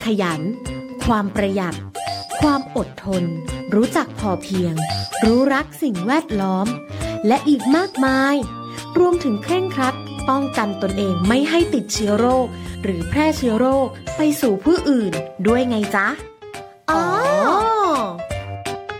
ขยันความประหยัดความอดทนรู้จักพอเพียงรู้รักสิ่งแวดล้อมและอีกมากมายรวมถึงเคร่งครัดป้องกันตนเองไม่ให้ติดเชื้อโรคหรือแพร่เชื้อโรคไปสู่ผู้อื่นด้วยไงจ๊ะอ๋อ